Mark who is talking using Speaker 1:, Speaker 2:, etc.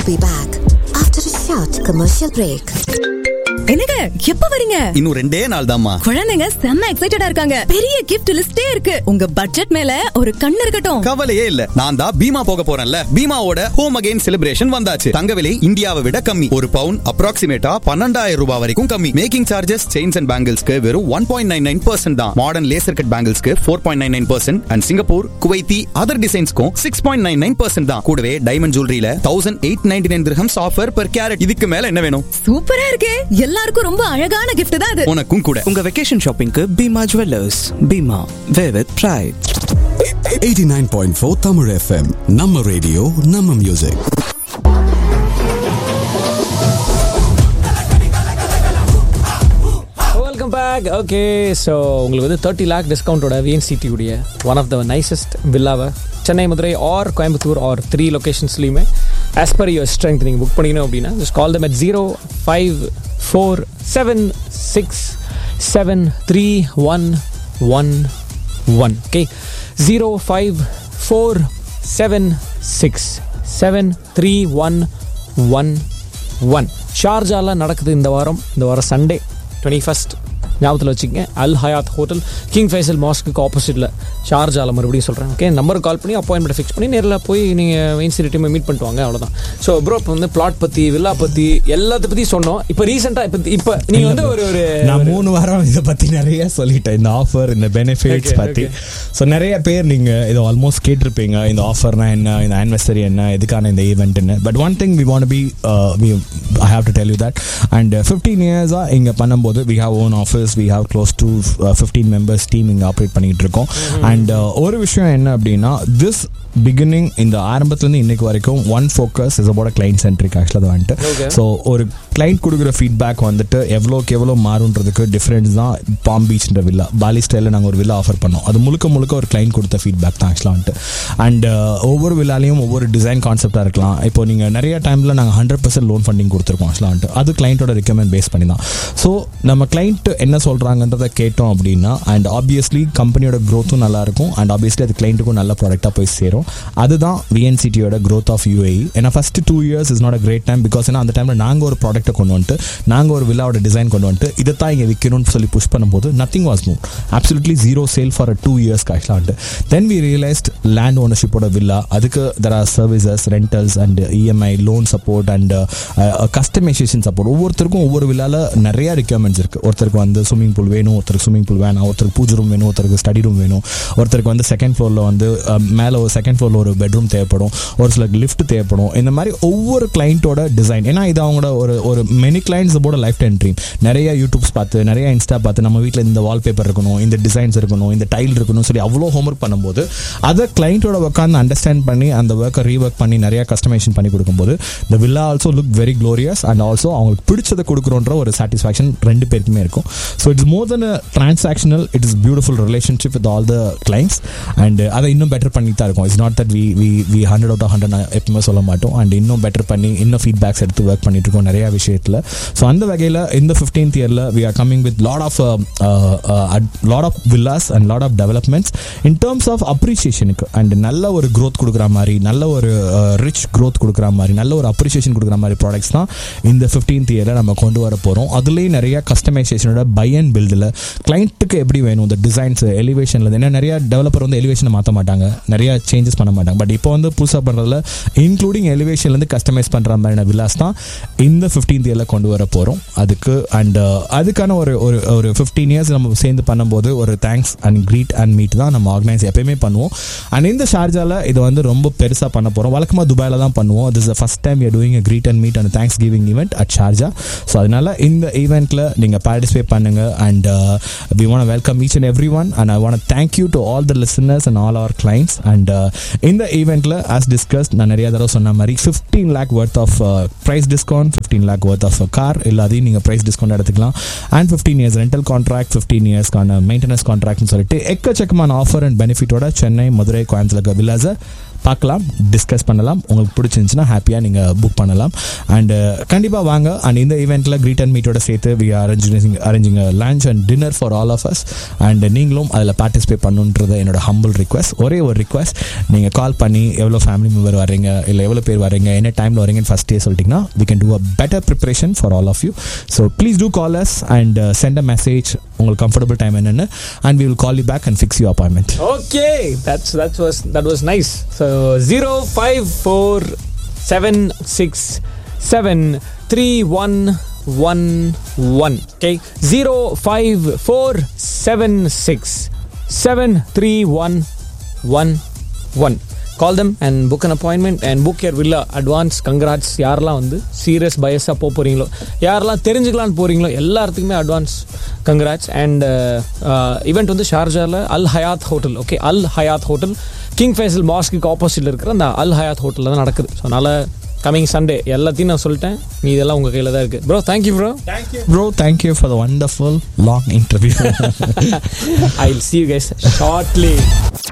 Speaker 1: We'll be back after a short commercial break.
Speaker 2: என்னங்க எப்ப வரீங்க?
Speaker 3: இன்னும் 2 நாள் தான்மா.
Speaker 2: குழந்தைங்க செம்ம எக்ஸைட்டடா இருக்காங்க. பெரிய கிஃப்ட் லிஸ்டே இருக்கு. உங்க பட்ஜெட் மேல ஒரு கண்ணு இருக்கட்டும்.
Speaker 3: கவலையே இல்ல. நான் தான் பீமா போக போறேன்ல. பீமாவோட ஹோம் அகைன் செலிப்ரேஷன் வந்தாச்சு. தங்க விலை இந்தியாவை விட கம்மி. ஒரு பவுன் அப்ராக்சிமேட்டா 12,000 ரூபாய் வரைக்கும் கம்மி. மேக்கிங் சார்ஜஸ் செயின்ஸ் அண்ட் பேங்கிள்ஸ்க்கு வெறும் 1.99% தான். Modern laser cut பேங்கிள்ஸ்க்கு 4.99% and Singapore, Kuwaiti other டிசைன்ஸ்க்கும் 6.99% தான். கூடவே diamond ஜுவல்லரியில 1,899 dirhams offer per carat. இதுக்கு மேல என்ன வேணும்?
Speaker 2: சூப்பரா இருக்கே. எல்லாருக்கும் ரொம்ப அழகான gift தான் அது.
Speaker 3: உனக்கும் கூட.
Speaker 4: உங்க vacation ஷாப்பிங்க்கு Bima jewellers. Bima wear with pride.
Speaker 5: 89.4 Tamil FM. நம்ம ரேடியோ நம்ம music.
Speaker 6: Welcome back. Okay, so உங்களுக்கு வந்து 30 lakh டிஸ்கவுண்டோட VNCT உடைய one of the nicest வில்லாவை Chennai, Madurai R Coimbatore R 3 லொகேஷன்ஸ்லையுமே as per your strength நீங்கள் புக் பண்ணிக்கணும் அப்படின்னா just call them at 0547673111. Okay, 0547673111. ஷார்ஜாவில் நடக்குது இந்த வாரம் சண்டே 21st. ஞாபகத்தில் வச்சுக்கங்க. அல் Hyatt hotel, king Faisal mask ஆப்போசிட்டில் ஷார்ஜாவில். மறுபடியும் சொல்கிறேன். ஓகே, நம்பருக்கு கால் பண்ணி அப்பாயின்மெண்ட் ஃபிக்ஸ் பண்ணி நேரில் போய் நீங்கள் VNCT டீமை மீட் பண்ணிட்டு வாங்க. அவ்வளோதான். ஸோ ப்ரோ, இப்போ வந்து பிளாட் பற்றி, வில்லா பற்றி எல்லாத்த பற்றி சொன்னோம். இப்போ ரீசெண்டாக இப்போ நீங்கள் வந்து ஒரு
Speaker 7: நான் 3 வாரம் இதை பற்றி நிறைய சொல்லிட்டேன். இந்த ஆஃபர், இந்த பெனிஃபிட்ஸ் பற்றி. ஸோ நிறைய பேர் நீங்கள் இதை ஆல்மோஸ்ட் கேட்டிருப்பீங்க. இந்த ஆஃபர்னா என்ன, இந்த ஆனிவர்சரி என்ன, எதுக்கான இந்த ஈவெண்ட்னு. But one thing we want be I have to tell you that. And 15 இயர்ஸாக இங்கே பண்ணும்போது we have own office, we have close to 15 members team இங்கே ஆப்ரேட் பண்ணிட்டு இருக்கோம். அண்ட் ஒரு விஷயம் என்ன அப்படின்னா, this பிகினிங் இந்த ஆரம்பத்துலேருந்து இன்னைக்கு வரைக்கும் one focus is about client centric. ஆக்சுவலாக வந்துட்டு ஸோ ஒரு கிளைண்ட் கொடுக்குற ஃபீட்பேக் வந்துட்டு எவ்வளோ மாறுன்றதுக்கு டிஃப்ரென்ஸ் தான். பாம் பீச்ன்ற வில்லா, பாலி ஸ்டைலில் நாங்கள் ஒரு வில்லா ஆஃபர் பண்ணோம். அது முழுக்க ஒரு கிளைண்ட் கொடுத்த ஃபீட்பேக் தான் ஆக்சுவலாக வந்துட்டு. அண்ட் ஒவ்வொரு வில்லாலையும் ஒவ்வொரு டிசைன் கான்செப்டாக இருக்கலாம். இப்போ நீங்கள் நிறைய டைமில் நாங்கள் 100% லோன் ஃபண்டிங் கொடுத்துருக்கோம் ஆக்சுவலாக வந்துட்டு. அது கிளைண்ட்டோட ரெக்கமெண்ட் பேஸ் பண்ணி தான். ஸோ நம்ம கிளைண்ட் என்ன சொல்கிறாங்கன்றதை கேட்டோம் அப்படின்னா, அண்ட் ஆப்வியஸ்லி கம்பெனியோட க்ரோத்தும் நல்லாயிருக்கும். அண்ட் ஆப்வியஸ்லி அது கிளைண்ட்டுக்கும் நல்ல ப்ராடக்டாக போய் சேரும். அதுதான் VNCTயோட growth of UAE. ஏன்னா first 2 years is not a great time. Because ஏன்னா அந்த டைமில் நாங்கள் ஒரு ப்ராடக்ட்டை கொண்டு வந்துட்டு, நாங்கள் ஒரு வில்லாவோட டிசைன் கொண்டு வந்துட்டு இதை தான் இங்கே விற்கணும்னு சொல்லி புஷ் பண்ணும்போது nothing was move. Absolutely 0 sale for 2 years ஆக்சுவலாக வந்துட்டு. Then we realised land ஓனர்ஷிப்போட villa, அதுக்கு there are services, rentals and EMI, loan support and customisation support. ஒவ்வொருத்தருக்கும் ஒவ்வொரு வில்லாவில் நிறைய ரிக்யர்மெண்ட்ஸ் இருக்குது. ஒருத்தருக்கு வந்து ஸ்விம்மிங் பூல் வேணும், ஒருத்தருக்கு ஸ்விம்மிங் பூல் வேணும், ஒருத்தருக்கு பூஜை ரூம் வேணும், ஒருத்தருக்கு ஸ்டடி ரூம் வேணும், ஒருத்தருக்கு வந்து செகண்ட் ஃப்ளோரில் வந்து மேலே ஒரு செகண்ட் ஃப்ளோரில் ஒரு பெட்ரூம் தேவைப்படும், ஒரு சில லிஃப்ட் தேவைப்படும். இந்த மாதிரி ஒவ்வொரு கிளைண்ட்டோட டிசைன். ஏன்னா இது அவங்களோட ஒரு மெனி கிளைண்ட்ஸ் போட லைஃப் டைம் ட்ரீம். நிறைய யூடியூப்ஸ் பார்த்து, நிறைய இன்ஸ்டா பார்த்து, நம்ம வீட்டில் இந்த வால்பேப்பர் இருக்கணும், இந்த டிசைன்ஸ் இருக்கணும், இந்த டைல் இருக்கணும் சொல்லி அவ்வளோ ஹோம்ஒர்க் பண்ணும்போது அதை கிளைண்ட்டோட உட்காந்து அண்டர்ஸ்டாண்ட் பண்ணி அந்த ஒர்க்கை ரீஒர்க் பண்ணி நிறைய கஸ்டமைசேஷன் பண்ணி கொடுக்கும்போது the villa also look very glorious and also அவங்களுக்கு பிடிச்சதை கொடுக்குறோன்ற ஒரு சாட்டிஸ்ஃபேக்ஷன் 2 பேருக்குமே இருக்கும். So it's more then a transactional, it is beautiful relationship with all the clients. And அதை இன்னும் பெட்டர் பண்ணி தான் இருக்கும். It's not that we 100 out of 100 எப்பவுமே சொல்ல மாட்டோம். அண்ட் இன்னும் பெட்டர் பண்ணி இன்னும் ஃபீட்பேக்ஸ் எடுத்து ஒர்க் பண்ணிட்டு இருக்கோம் நிறைய விஷயத்தில். ஸோ அந்த வகையில் இந்த 15th இயரில் we are coming with lot of villas and lot of developments in terms of appreciationக்கு. And நல்ல ஒரு growth கொடுக்குற மாதிரி, நல்ல ஒரு ரிச் growth கொடுக்குற மாதிரி, நல்ல ஒரு அப்ரிசியேஷன் கொடுக்குற மாதிரி ப்ராடக்ட்ஸ் தான் இந்த 15th இயரில் நம்ம கொண்டு வர போகிறோம். அதுலேயும் நிறைய கஸ்டமைசேஷனோட பை அண்ட் பில்டில் கிளைண்ட்டுக்கு எப்படி வேணும் இந்த டிசைன்ஸ் எலிவேஷனில். ஏன்னா நிறைய டெவலப்பர் வந்து எலிவேஷனை மாற்ற மாட்டாங்க, நிறைய சேஞ்சஸ் பண்ண மாட்டாங்க. பட் இப்போ வந்து புதுசாக பண்ணுறதுல இன்க்ளூடிங் எலிவேஷன்லேருந்து கஸ்டமைஸ் பண்ணுற மாதிரியான வில்லாஸ் தான் இந்த 15th இயரில் கொண்டு வர போகிறோம். அதுக்கு அண்ட் அதுக்கான ஒரு 15 years நம்ம சேர்ந்து பண்ணும்போது ஒரு thanks and greet and meet தான் நம்ம ஆர்கனைஸ் எப்பயுமே பண்ணுவோம். அண்ட் இந்த ஷார்ஜாவில் இது வந்து ரொம்ப பெருசாக பண்ண போகிறோம். வழக்கமாக துபாயில் தான் பண்ணுவோம். This is the first time we are doing a greet and meet and thanks giving event at Sharjah. So அதனால இந்த ஈவெண்ட்டில் நீங்கள் பார்ட்டிசிபேட் பண்ணுங்கள். And we want welcome each and every one. And I want thank you to all the listeners and all our clients. And இந்த ஈவெண்ட்டில் as discussed நான் நிறைய தடவை சொன்ன மாதிரி 15 lakh worth of price discount, 15 lakh worth of car எல்லாத்தையும் நீங்கள் price discount எடுத்துக்கலாம். And 15 years rental contract, 15 yearsக்கான maintenance கான்ட்ராக்ட்னு சொல்லிட்டு எக்கச்சக்கமான ஆஃபர் அண்ட் பெனிஃபிட்டோட சென்னை, மதுரை, கோயம்புத்தூர் வில்லாஸை பார்க்கலாம், டிஸ்கஸ் பண்ணலாம். உங்களுக்கு பிடிச்சிருந்துச்சுன்னா ஹாப்பியாக நீங்கள் புக் பண்ணலாம். அண்ட் கண்டிப்பாக வாங்க. அண்ட் இந்த ஈவெண்ட்டில் கிரீட் அண்ட் மீட்டோட சேர்த்து we are arranging lunch and dinner for all of us. And நீங்களும் அதில் பார்ட்டிசிபேட் பண்ணுன்றது என்னோட ஹம்பிள் ரிக்வெஸ்ட். ஒரே ஒரு ரிக்வெஸ்ட், நீங்கள் கால் பண்ணி எவ்வளோ ஃபேமிலி மெம்பர் வரீங்க, இல்லை எவ்வளோ பேர் வரீங்க, என்ன டைமில் வரீங்கன்னு ஃபஸ்ட்டே சொல்லிட்டிங்கன்னா we can do a better preparation for all of you. So please do call us and send a message உங்களுக்கு comfortable time என்னன்னு, and we will call you back and fix your appointment.
Speaker 6: Okay, that was nice. So 0547673111. Okay, 0547673111. Call them and book an appointment and book your villa advance. Congrats. யாரெல்லாம் வந்து serious பயஸாக போகிறீங்களோ, யாரெல்லாம் தெரிஞ்சுக்கலான்னு போகிறீங்களோ எல்லாத்துக்குமே advance congrats. And event வந்து ஷார்ஜாவில் அல் Hyatt hotel. Okay, அல் Hyatt hotel king Faisal mask ஆப்போசிட்டில் இருக்கிற அந்த அல் ஹயாத் ஹோட்டலில் தான் நடக்குது. ஸோ அதனால் கமிங் சண்டே எல்லாத்தையும் நான் சொல்லிட்டேன், நீ இதெல்லாம் உங்கள் கையில் தான் இருக்குது. Bro thank you bro.
Speaker 7: Thank you for the wonderful long interview.
Speaker 6: I will see you guys shortly.